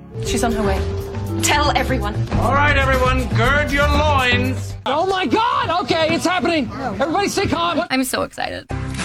She's on her way. Tell everyone. All right, everyone, gird your loins. Oh my God! Okay, it's happening. Everybody stay calm. I'm so excited.